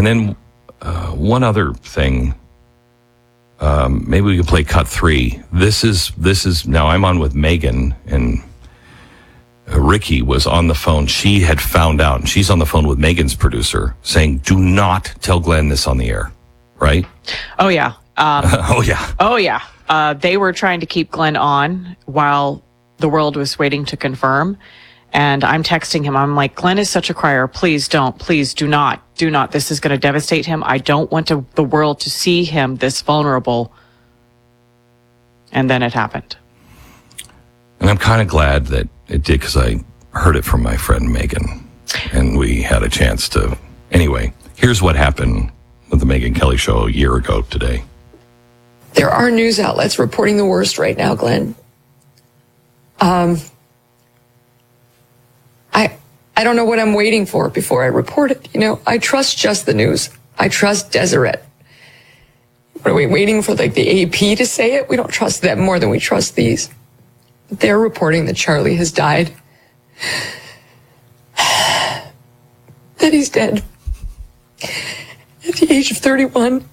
And then one other thing. Maybe we can play cut 3. This is now I'm on with Megan, and Ricky was on the phone. She had found out, and she's on the phone with Megan's producer saying, do not tell Glenn this on the air, right? Oh, yeah. Oh, yeah. Oh, yeah. They were trying to keep Glenn on while the world was waiting to confirm. And I'm texting him. I'm like, Glenn is such a crier. Please don't. Please do not. Do not. This is going to devastate him. I don't want the world to see him this vulnerable. And then it happened. And I'm kind of glad that it did, because I heard it from my friend Megan. And we had a chance to... Anyway, here's what happened with the Megyn Kelly Show a year ago today. There are news outlets reporting the worst right now, Glenn. I don't know what I'm waiting for before I report it. You know, I trust Just the News. I trust Deseret. Are we waiting for like the AP to say it? We don't trust them more than we trust these. They're reporting that Charlie has died. That he's dead. At the age of 31.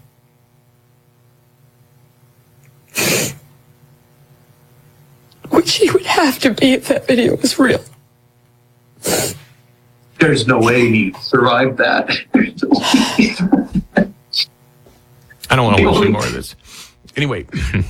Which he would have to be if that video was real. There's no way he survived that. I don't want to watch any more of this. Anyway,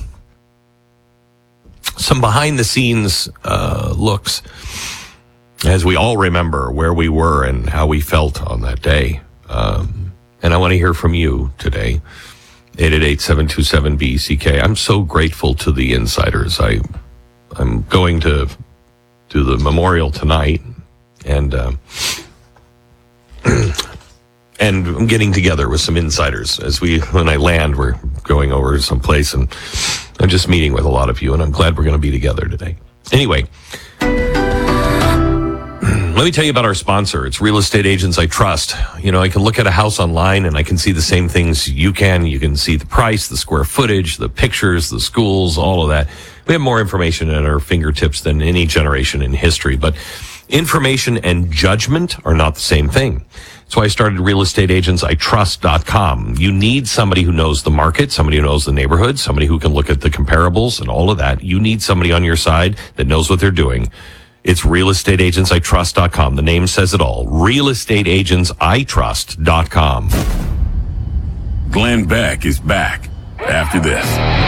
some behind-the-scenes looks, as we all remember where we were and how we felt on that day. And I want to hear from you today. 888-727-BECK. I'm so grateful to the insiders. I'm going to the memorial tonight, and and I'm getting together with some insiders when I land. We're going over to some place, and I'm just meeting with a lot of you, and I'm glad we're going to be together today. Anyway, let me tell you about our sponsor. It's Real Estate Agents I Trust. You know, I can look at a house online and I can see the same things you can. You can see the price, the square footage, the pictures, the schools, all of that. We have more information at our fingertips than any generation in history, but information and judgment are not the same thing. That's why I started realestateagentsitrust.com. You need somebody who knows the market, somebody who knows the neighborhood, somebody who can look at the comparables and all of that. You need somebody on your side that knows what they're doing. It's realestateagentsitrust.com. The name says it all. realestateagentsitrust.com. Glenn Beck is back after this.